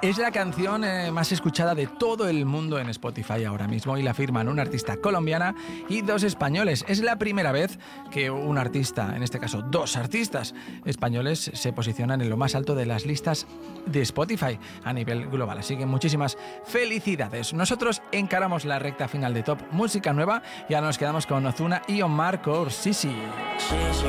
Es la canción más escuchada de todo el mundo en Spotify ahora mismo y la firman una artista colombiana y dos españoles. Es la primera vez que un artista, en este caso dos artistas españoles, se posicionan en lo más alto de las listas de Spotify a nivel global. Así que muchísimas felicidades. Nosotros encaramos la recta final de Top Música Nueva y ahora nos quedamos con Ozuna y Omar Corsisi.